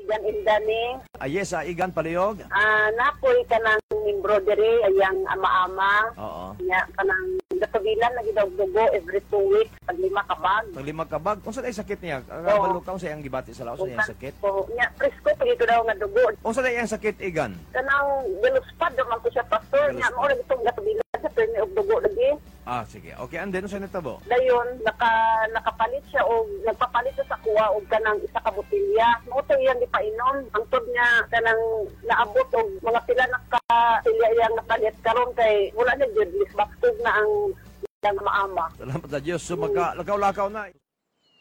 Igan Indani. Yes, Igan Palihog. Napoy ka ng embroidery, ayang ama-ama. Oo. Nya, kanang gatabilan na gidawdugo every 2 weeks, pag 5 kabag. Pag 5 kabag, kung saan ay sakit niya? Oo. Balo ka sa iyang gibati sa laos, iyang sakit. So, nya, presko, pag ito daw nga dugo. Kung saan ay iyang sakit, Igan? Kanang galuspad naman ko siya, pastor. Nya, mo rin itong gatabilan sa permi og dugo lagi. Sige. Okay, and then, saan nitabo? Dayon, nakapalit siya o nagpapalit siya sa kuwa o kanang isa ka botilya. Moto yan di painom. Ang tod niya kanang naabot o mga pila nakatilya yang napalit karon kay wala na jud lisbaktog na ang maama. Salamat sa Diyos. So, magka lakaw-lakaw na.